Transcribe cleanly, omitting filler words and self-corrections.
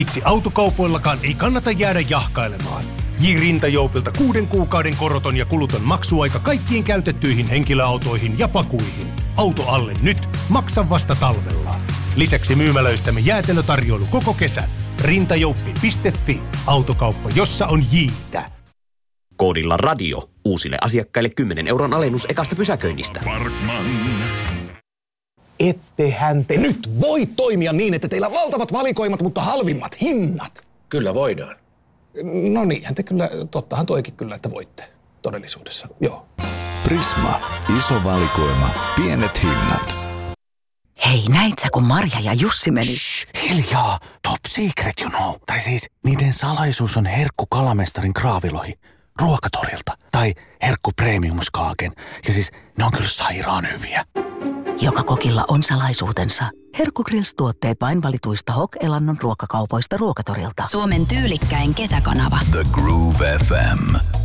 Siksi autokaupoillakaan ei kannata jäädä jahkailemaan. J-Rintajoupilta 6 kuukauden koroton ja kuluton maksuaika kaikkiin käytettyihin henkilöautoihin ja pakuihin. Auto alle nyt, maksa vasta talvella. Lisäksi myymälöissämme jäätelötarjoilu koko kesän. Rintajouppi.fi. Autokauppa, jossa on J:tä. Koodilla radio. Uusille asiakkaille 10 € alennus ekasta pysäköinnistä. Ettehän te nyt voi toimia niin, että teillä on valtavat valikoimat, mutta halvimmat hinnat. Kyllä voidaan. No niinhän te kyllä, tottahan toikin kyllä, että voitte todellisuudessa, joo. Prisma. Iso valikoima. Pienet hinnat. Hei, näit sä, kun Marja ja Jussi meni? Shh, hiljaa. Top secret, you know. Tai siis, niiden salaisuus on herkku kalamestarin kraavilohi ruokatorilta. Tai herkku premiumskaaken. Ja siis, ne on kyllä sairaan hyviä. Joka kokilla on salaisuutensa. Herkku Grills-tuotteet vain valituista Hok-elannon ruokakaupoista ruokatorilta. Suomen tyylikkäin kesäkanava. The Groove FM.